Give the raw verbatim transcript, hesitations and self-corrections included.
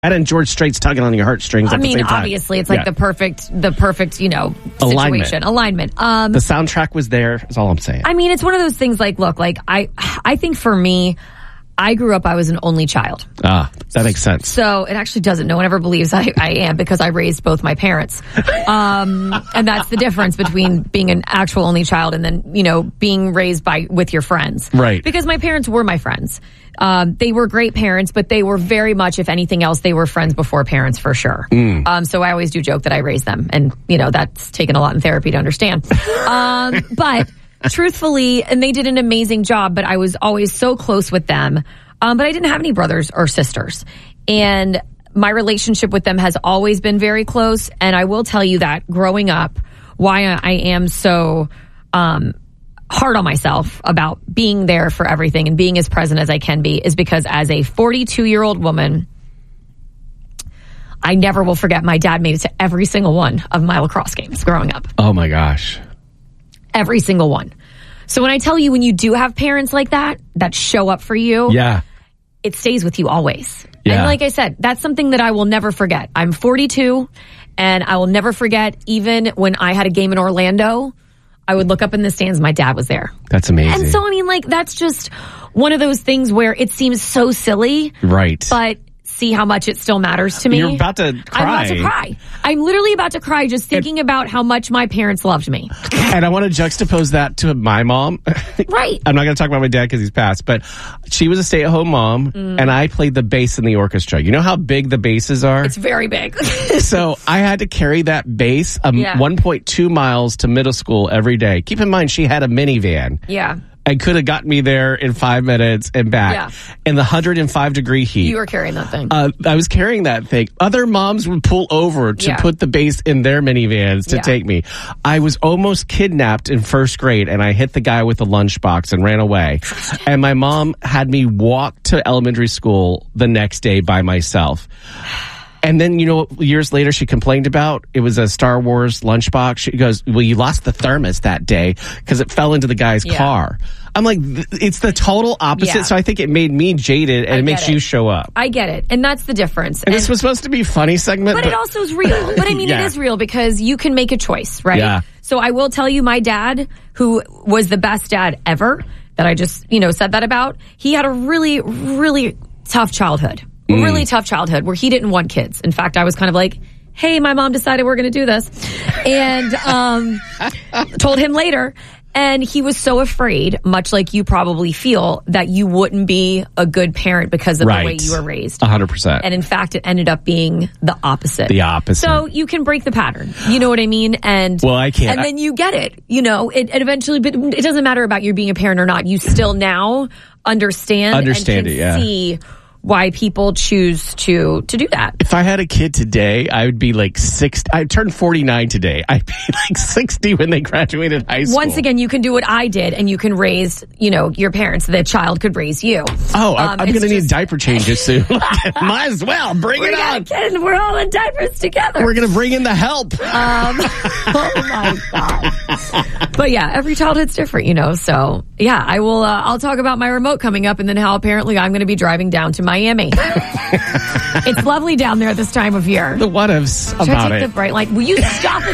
and George Strait's tugging on your heartstrings. I at mean, the same time. obviously, it's like Yeah. the perfect, the perfect, you know, situation, Alignment. alignment. Um, The soundtrack was there. Is all I'm saying. I mean, it's one of those things. Like, look, like I, I think for me, I grew up. I was an only child. Ah, that makes sense. So it actually doesn't. No one ever believes I, I am because I raised both my parents. Um, and that's the difference between being an actual only child and then, you know, being raised by, with your friends. Right. Because my parents were my friends. Um, they were great parents, but they were very much, if anything else, they were friends before parents for sure. Mm. Um, so I always do joke that I raised them. And, you know, that's taken a lot in therapy to understand. Um, but truthfully, and they did an amazing job, but I was always so close with them. Um, but I didn't have any brothers or sisters. And my relationship with them has always been very close. And I will tell you that growing up, why I am so um, hard on myself about being there for everything and being as present as I can be is because as a forty-two-year-old woman, I never will forget my dad made it to every single one of my lacrosse games growing up. Oh, my gosh. Every single one. So when I tell you, when you do have parents like that, that show up for you, Yeah. it stays with you always. Yeah. And like I said, that's something that I will never forget. I'm forty-two and I will never forget even when I had a game in Orlando, I would look up in the stands, my dad was there. That's amazing. And so, I mean, like, that's just one of those things where it seems so silly. Right. But see how much it still matters to me. You're about to cry. I'm about to cry. I'm literally about to cry just thinking it, about how much my parents loved me. And I want to juxtapose that to my mom. Right. I'm not going to talk about my dad because he's passed, but she was a stay-at-home mom, mm. and I played the bass in the orchestra. You know how big the basses are? It's very big. So I had to carry that bass um, yeah. one point two miles to middle school every day. Keep in mind, she had a minivan. Yeah. And could have gotten me there in five minutes and back. Yeah. In the one hundred five degree heat. You were carrying that thing. Uh, I was carrying that thing. Other moms would pull over to yeah. put the bass in their minivans to yeah. take me. I was almost kidnapped in first grade, and I hit the guy with the lunchbox and ran away. And my mom had me walk to elementary school the next day by myself. And then, you know, years later, she complained about it was a Star Wars lunchbox. She goes, well, you lost the thermos that day because it fell into the guy's yeah. car. I'm like, th- it's the total opposite. Yeah. So I think it made me jaded, and I it makes it. you show up. I get it. And that's the difference. And, and this was supposed to be a funny segment. But, but it also is real. But I mean, yeah. it is real because you can make a choice, right? Yeah. So I will tell you, my dad, who was the best dad ever, that I just, you know, said that about, he had a really, really tough childhood. Mm. Really tough childhood where he didn't want kids. In fact, I was kind of like, hey, my mom decided we're going to do this. And um, told him later. And he was so afraid, much like you probably feel, that you wouldn't be a good parent because of right. the way you were raised. one hundred percent. And in fact, it ended up being the opposite. The opposite. So you can break the pattern. You know what I mean? And well, I can't. And then you get it. You know, it, it eventually, but it doesn't matter about you being a parent or not. You still now understand, understand and can it, yeah. see why people choose to to do that. If I had a kid today, I would be like sixty. I turned forty-nine today. I'd be like sixty when they graduated high school. Once again, you can do what I did, and you can raise, you know, your parents. The child could raise you. Oh, I'm, um, I'm going to need just, diaper changes soon. Might as well bring it on. Kid, we're all in diapers together. We're going to bring in the help. Um, oh my god! But yeah, every childhood's different, you know. So yeah, I will. Uh, I'll talk about my remote coming up, and then how apparently I'm going to be driving down to Miami. It's lovely down there this time of year. The what ifs Should about I take it. the bright light? Will you stop it?